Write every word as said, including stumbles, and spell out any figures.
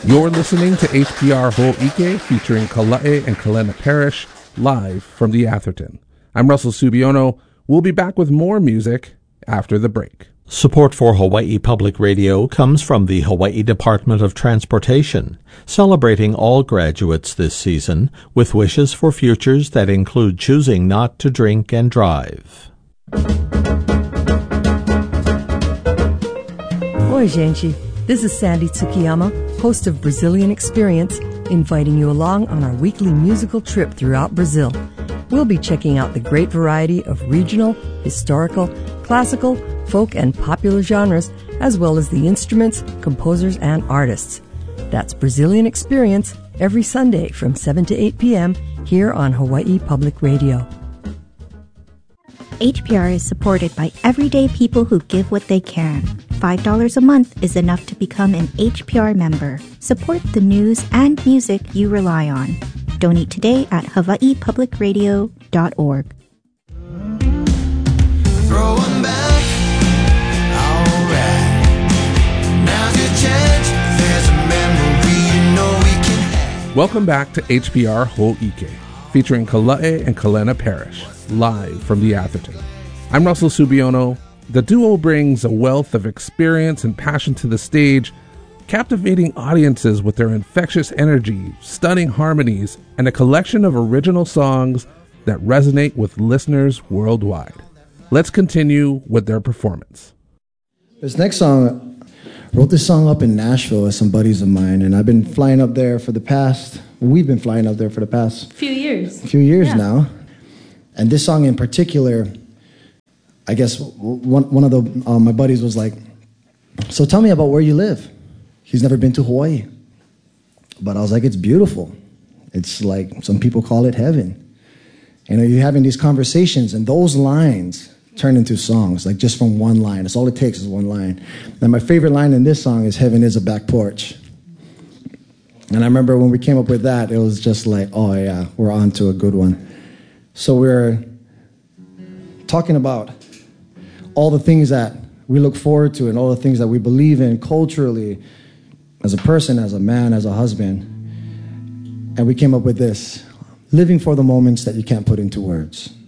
You're listening to H P R Ho'ike featuring Kala'e and Kalena Parrish live from the Atherton. I'm Russell Subiono. We'll be back with more music after the break. Support for Hawaii Public Radio comes from the Hawaii Department of Transportation, celebrating all graduates this season with wishes for futures that include choosing not to drink and drive. Oi, gente. This is Sandy Tsukiyama, host of Brazilian Experience, inviting you along on our weekly musical trip throughout Brazil. We'll be checking out the great variety of regional, historical, classical, folk, and popular genres, as well as the instruments, composers, and artists. That's Brazilian Experience every Sunday from seven to eight p.m. here on Hawaii Public Radio. H P R is supported by everyday people who give what they can. five dollars a month is enough to become an H P R member. Support the news and music you rely on. Donate today at hawaii public radio dot org. Throwing back, alright. Now's your chance. There's a memory you know we can have. Welcome back to H P R Ho'ike, featuring Kala'e and Kalena Parrish, live from the Atherton. I'm Russell Subiono. The duo brings a wealth of experience and passion to the stage, captivating audiences with their infectious energy, stunning harmonies, and a collection of original songs that resonate with listeners worldwide. Let's continue with their performance. This next song, I wrote this song up in Nashville with some buddies of mine, and I've been flying up there for the past, we've been flying up there for the past few years. few years yeah. now. And this song in particular, I guess one one of the uh, my buddies was like, so tell me about where you live. He's never been to Hawaii. But I was like, it's beautiful. It's like, some people call it heaven. You know, you're having these conversations, and those lines turn into songs, like just from one line. That's all it takes is one line. And my favorite line in this song is, heaven is a back porch. And I remember when we came up with that, it was just like, oh yeah, we're on to a good one. So we're talking about all the things that we look forward to and all the things that we believe in culturally, as a person, as a man, as a husband. And we came up with this, living for the moments that you can't put into words.